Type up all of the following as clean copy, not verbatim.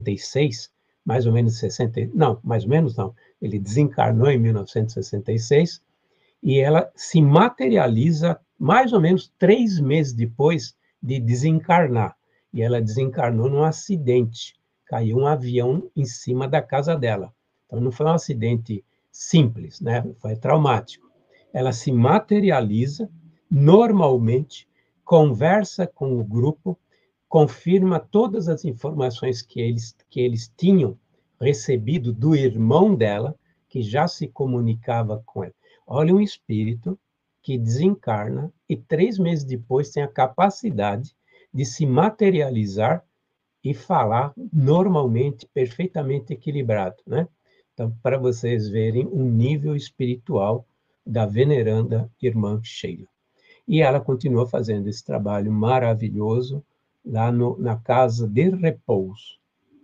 1966, mais ou menos 60, não, mais ou menos não, ele desencarnou em 1966, e ela se materializa mais ou menos 3 meses depois de desencarnar. E ela desencarnou num acidente, caiu um avião em cima da casa dela. Então, não foi um acidente simples, né? Foi traumático. Ela se materializa normalmente, conversa com o grupo, confirma todas as informações que eles tinham recebido do irmão dela, que já se comunicava com ela. Olha, um espírito que desencarna e 3 meses depois tem a capacidade de se materializar e falar normalmente, perfeitamente equilibrado, né? Então, para vocês verem o nível espiritual da veneranda irmã Sheila. E ela continua fazendo esse trabalho maravilhoso lá na Casa de Repouso.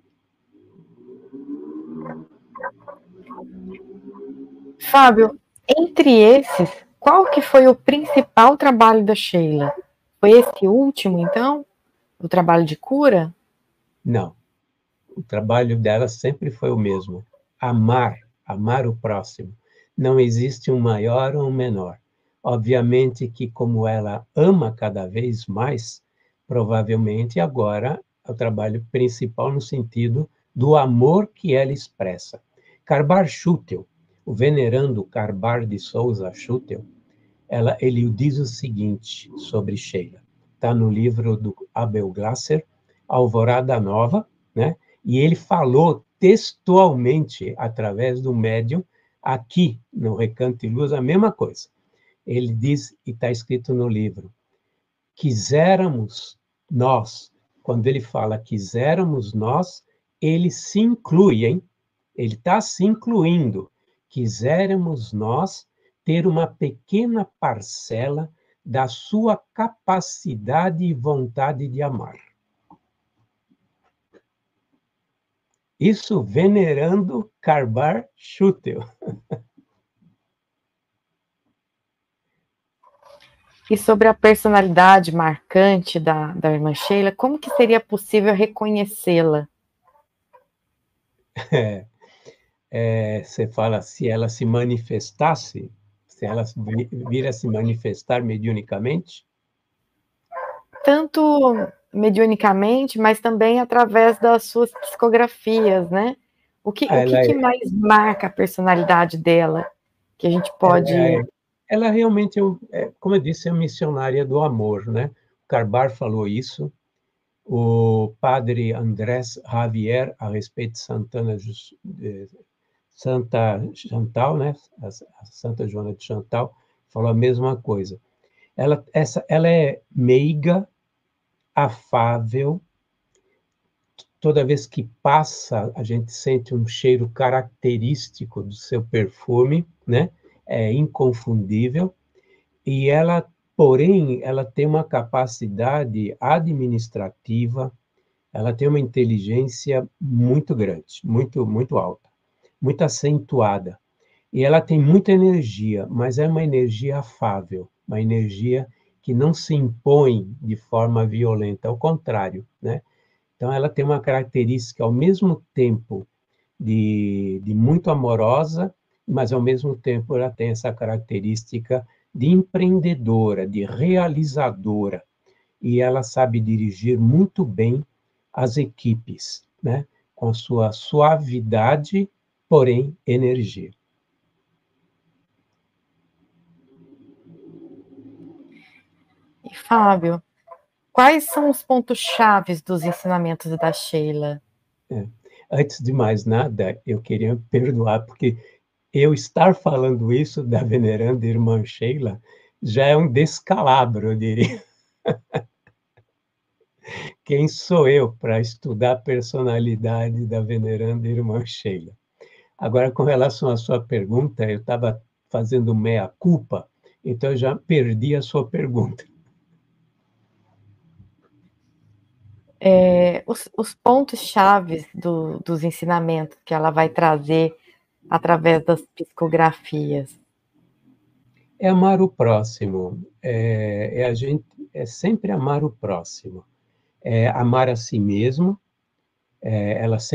Fábio, entre esses, qual que foi o principal trabalho da Sheila? Foi esse último, então? O trabalho de cura? Não. O trabalho dela sempre foi o mesmo: amar o próximo. Não existe um maior ou um menor. Obviamente que, como ela ama cada vez mais, provavelmente agora é o trabalho principal no sentido do amor que ela expressa. Carbar Schutel, o venerando Carbar de Souza Schutel, ele diz o seguinte sobre Sheila. Está no livro do Abel Glasser, Alvorada Nova, né? E ele falou textualmente, através do médium, aqui no Recanto de Luz, a mesma coisa. Ele diz, e está escrito no livro, quiséramos nós, quando ele fala quiséramos nós, ele se inclui, hein? Ele está se incluindo. Quiséramos nós ter uma pequena parcela da sua capacidade e vontade de amar. Isso venerando Carbar Schutel. E sobre a personalidade marcante da irmã Sheila, como que seria possível reconhecê-la? Você fala, se ela se manifestasse, se ela vir a se manifestar mediunicamente? Tanto mediunicamente, mas também através das suas psicografias, né? O que mais marca a personalidade dela, que a gente pode... Ela realmente, como eu disse, é missionária do amor, né? O Carbar falou isso, o padre Andrés Javier, a respeito de Santa Chantal, né? A Santa Joana de Chantal, falou a mesma coisa. Ela é meiga, afável, toda vez que passa, a gente sente um cheiro característico do seu perfume, né? É inconfundível. E ela, porém, ela tem uma capacidade administrativa, ela tem uma inteligência muito grande, muito, muito alta, muito acentuada. E ela tem muita energia, mas é uma energia afável, uma energia que não se impõe de forma violenta, ao contrário, né? Então, ela tem uma característica, ao mesmo tempo, de muito amorosa, mas, ao mesmo tempo, ela tem essa característica de empreendedora, de realizadora. E ela sabe dirigir muito bem as equipes, né? Com a sua suavidade, porém, energia. E, Fábio, quais são os pontos chaves dos ensinamentos da Sheila? Antes de mais nada, eu queria perdoar, porque eu estar falando isso da veneranda irmã Sheila já é um descalabro, eu diria. Quem sou eu para estudar a personalidade da veneranda irmã Sheila? Agora, com relação à sua pergunta, eu estava fazendo meia-culpa, então eu já perdi a sua pergunta. Os pontos chaves dos ensinamentos que ela vai trazer através das psicografias. É amar o próximo, é sempre amar o próximo, é amar a si mesmo, ela